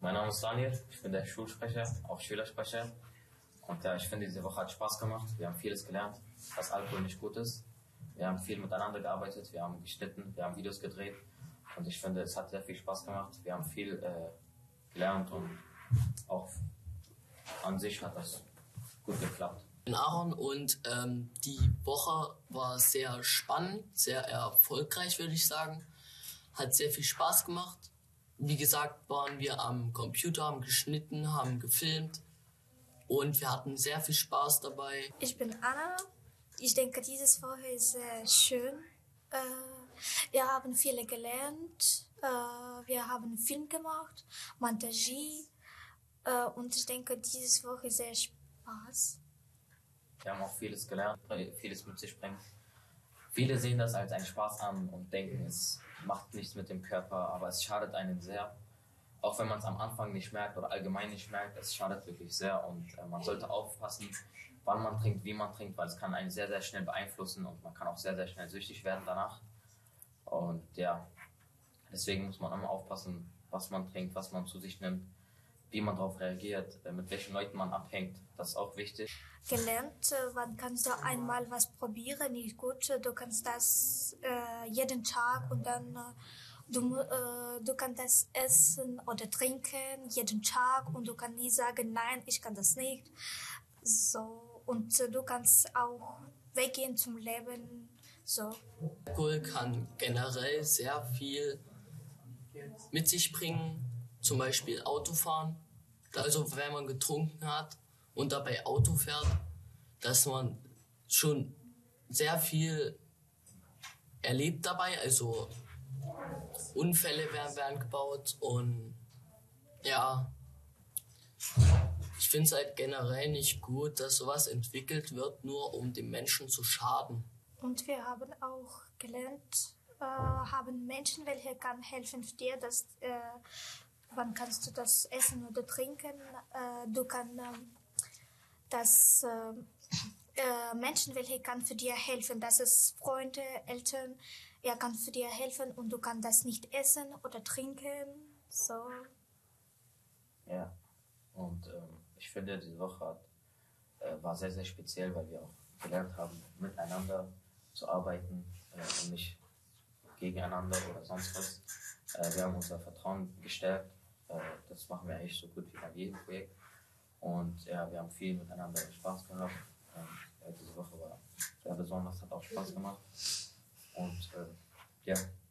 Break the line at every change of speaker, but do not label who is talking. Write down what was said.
Mein Name ist Daniel, ich bin der Schulsprecher, auch Schülersprecher. Und ja, ich finde, diese Woche hat Spaß gemacht. Wir haben vieles gelernt, dass Alkohol nicht gut ist. Wir haben viel miteinander gearbeitet, wir haben geschnitten, wir haben Videos gedreht. Und ich finde, es hat sehr viel Spaß gemacht. Wir haben viel gelernt und auch an sich hat das gut geklappt.
Ich bin Aaron und die Woche war sehr spannend, sehr erfolgreich, würde ich sagen. Hat sehr viel Spaß gemacht. Wie gesagt, waren wir am Computer, haben geschnitten, haben gefilmt und wir hatten sehr viel Spaß dabei.
Ich bin Anna. Ich denke, diese Woche ist sehr schön. Wir haben viel gelernt. Wir haben einen Film gemacht, Montagie. Und ich denke, diese Woche ist sehr Spaß.
Wir haben auch vieles gelernt, vieles mit sich bringen. Viele sehen das als einen Spaß an und denken, es macht nichts mit dem Körper, aber es schadet einem sehr. Auch wenn man es am Anfang nicht merkt oder allgemein nicht merkt, es schadet wirklich sehr und man sollte aufpassen, wann man trinkt, wie man trinkt, weil es kann einen sehr, sehr schnell beeinflussen und man kann auch sehr, sehr schnell süchtig werden danach. Und ja, deswegen muss man immer aufpassen, was man trinkt, was man zu sich nimmt, wie man darauf reagiert, mit welchen Leuten man abhängt. Das ist auch wichtig.
Gelernt, wann kannst du einmal was probieren, nicht gut. Du kannst das jeden Tag und dann du kannst das essen oder trinken jeden Tag und du kannst nie sagen, nein, ich kann das nicht. So, und du kannst auch weggehen zum Leben. So.
Alkohol kann generell sehr viel mit sich bringen, zum Beispiel Autofahren. Also wenn man getrunken hat und dabei Auto fährt, dass man schon sehr viel erlebt dabei, also Unfälle werden gebaut und ja, ich finde es halt generell nicht gut, dass sowas entwickelt wird, nur um den Menschen zu schaden.
Und wir haben auch gelernt, haben Menschen, welche kann helfen dir, dass wann kannst du das essen oder trinken? Du kannst Menschen, welche kann für dir helfen. Das ist Freunde, Eltern. Er kann für dir helfen und du kannst das nicht essen oder trinken. So.
Ja, und ich finde, diese Woche war sehr, sehr speziell, weil wir auch gelernt haben, miteinander zu arbeiten und nicht gegeneinander oder sonst was. Wir haben unser Vertrauen gestärkt. Das machen wir eigentlich so gut wie bei jedem Projekt. Und ja, wir haben viel miteinander Spaß gehabt. Diese Woche war sehr besonders, hat auch Spaß gemacht. Und ja.